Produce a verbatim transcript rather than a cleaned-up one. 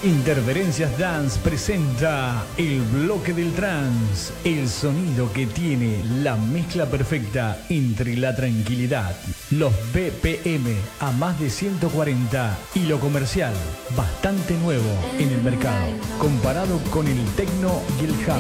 Interferencias Dance presenta el bloque del trance, el sonido que tiene la mezcla perfecta entre la tranquilidad, los B P M a más de ciento cuarenta y lo comercial, bastante nuevo en el mercado, comparado con el techno y el house.